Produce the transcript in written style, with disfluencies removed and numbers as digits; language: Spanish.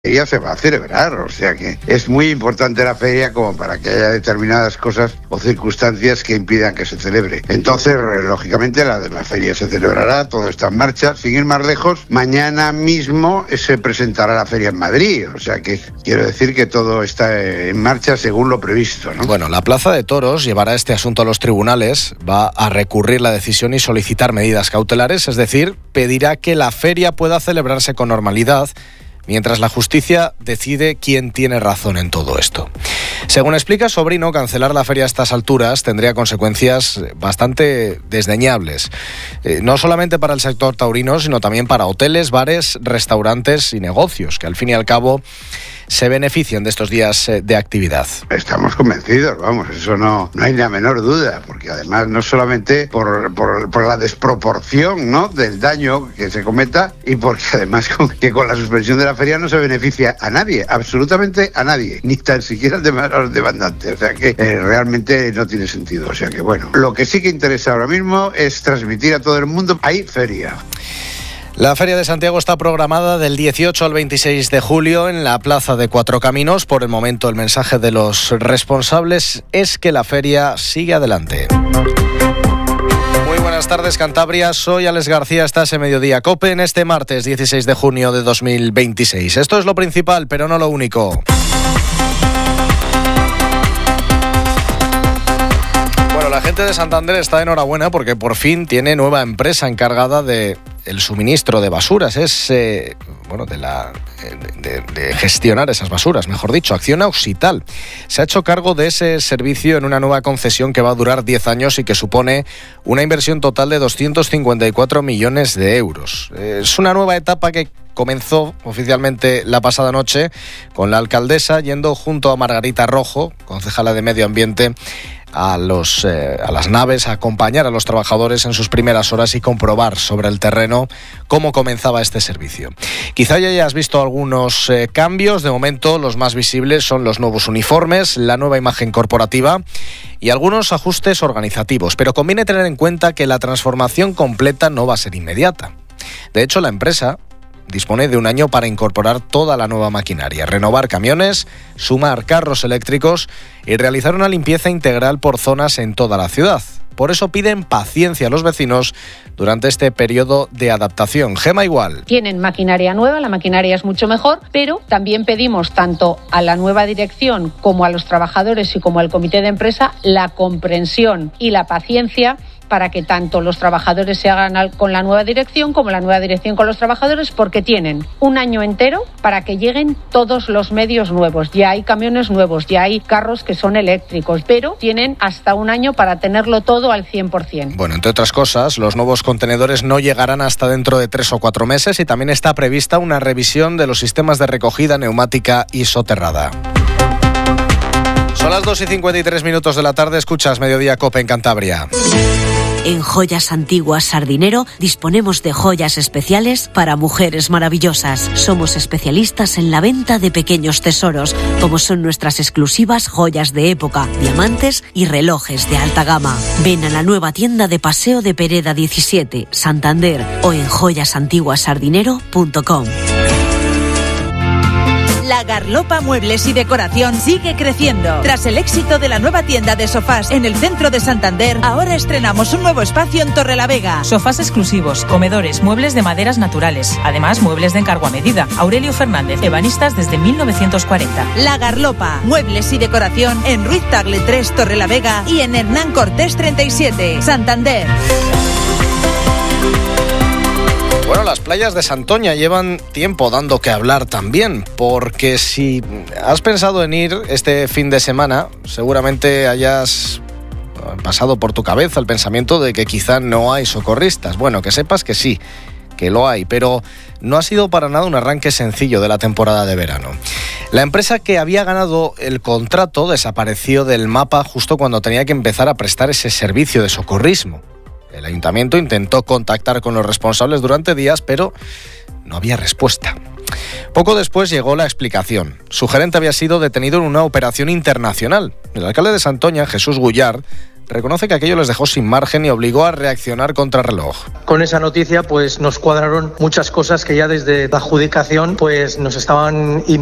feria se va a celebrar, o sea que es muy importante la feria como para que haya determinadas cosas o circunstancias que impidan que se celebre. Entonces, lógicamente, la feria se celebrará, todo está en marcha. Sin ir más lejos, mañana mismo se presentará la feria en Madrid, o sea que quiero decir que todo está en marcha según lo previsto, ¿no? Bueno, la Plaza de Toros llevará este asunto a los tribunales, va a recurrir la decisión y solicitar medidas cautelares, es decir, pedirá que la feria pueda celebrarse con normalidad, mientras la justicia decide quién tiene razón en todo esto. Según explica Sobrino, cancelar la feria a estas alturas tendría consecuencias bastante desdeñables, no solamente para el sector taurino, sino también para hoteles, bares, restaurantes y negocios, que al fin y al cabo se benefician de estos días de actividad. Estamos convencidos, vamos, eso no hay la menor duda, porque además no solamente por la desproporción, ¿no?, del daño que se cometa, y porque además que con la suspensión de la feria no se beneficia a nadie, absolutamente a nadie, ni tan siquiera a los demandantes, o sea que realmente no tiene sentido. O sea que bueno, lo que sí que interesa ahora mismo es transmitir a todo el mundo, hay feria. La Feria de Santiago está programada del 18 al 26 de julio en la Plaza de Cuatro Caminos. Por el momento, el mensaje de los responsables es que la feria sigue adelante. Muy buenas tardes, Cantabria. Soy Alex García. Estás en Mediodía COPE en este martes 16 de junio de 2026. Esto es lo principal, pero no lo único. Bueno, la gente de Santander está de enhorabuena porque por fin tiene nueva empresa encargada de el suministro de basuras, de gestionar esas basuras, mejor dicho. Acciona Oxital se ha hecho cargo de ese servicio en una nueva concesión que va a durar 10 años y que supone una inversión total de 254 millones de euros. Es una nueva etapa que comenzó oficialmente la pasada noche con la alcaldesa yendo junto a Margarita Rojo, concejala de Medio Ambiente, a las naves a acompañar a los trabajadores en sus primeras horas y comprobar sobre el terreno cómo comenzaba este servicio. Quizá ya hayas visto algunos cambios. De momento los más visibles son los nuevos uniformes, la nueva imagen corporativa y algunos ajustes organizativos, pero conviene tener en cuenta que la transformación completa no va a ser inmediata. De hecho, la empresa dispone de un año para incorporar toda la nueva maquinaria, renovar camiones, sumar carros eléctricos y realizar una limpieza integral por zonas en toda la ciudad. Por eso piden paciencia a los vecinos durante este periodo de adaptación. Gema Igual. Tienen maquinaria nueva, la maquinaria es mucho mejor, pero también pedimos tanto a la nueva dirección como a los trabajadores y como al comité de empresa la comprensión y la paciencia para que tanto los trabajadores se hagan con la nueva dirección como la nueva dirección con los trabajadores, porque tienen un año entero para que lleguen todos los medios nuevos. Ya hay camiones nuevos, ya hay carros que son eléctricos, pero tienen hasta un año para tenerlo todo al 100%. Bueno, entre otras cosas, los nuevos contenedores no llegarán hasta dentro de 3 o 4 meses y también está prevista una revisión de los sistemas de recogida neumática y soterrada. Son las 2:53 de la tarde, escuchas Mediodía COPE en Cantabria. En Joyas Antiguas Sardinero disponemos de joyas especiales para mujeres maravillosas. Somos especialistas en la venta de pequeños tesoros, como son nuestras exclusivas joyas de época, diamantes y relojes de alta gama. Ven a la nueva tienda de Paseo de Pereda 17, Santander, o en joyasantiguasardinero.com. La Garlopa Muebles y Decoración sigue creciendo. Tras el éxito de la nueva tienda de sofás en el centro de Santander, ahora estrenamos un nuevo espacio en Torrelavega. Sofás exclusivos, comedores, muebles de maderas naturales. Además, muebles de encargo a medida. Aurelio Fernández, ebanistas desde 1940. La Garlopa Muebles y Decoración en Ruiz Tagle 3, Torrelavega, y en Hernán Cortés 37, Santander. Bueno, las playas de Santoña llevan tiempo dando que hablar también, porque si has pensado en ir este fin de semana, seguramente hayas pasado por tu cabeza el pensamiento de que quizá no hay socorristas. Bueno, que sepas que sí, que lo hay, pero no ha sido para nada un arranque sencillo de la temporada de verano. La empresa que había ganado el contrato desapareció del mapa justo cuando tenía que empezar a prestar ese servicio de socorrismo. El ayuntamiento intentó contactar con los responsables durante días, pero no había respuesta. Poco después llegó la explicación. Su gerente había sido detenido en una operación internacional. El alcalde de Santoña, Jesús Guyard, reconoce que aquello les dejó sin margen y obligó a reaccionar contra reloj. Con esa noticia pues nos cuadraron muchas cosas que ya desde la adjudicación pues nos estaban